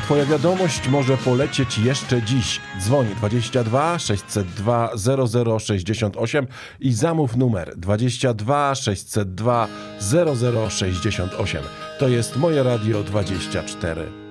Twoja wiadomość może polecieć jeszcze dziś. Dzwoń 22 602 0068 i zamów numer 22 602 0068. To jest Moje Radio 24.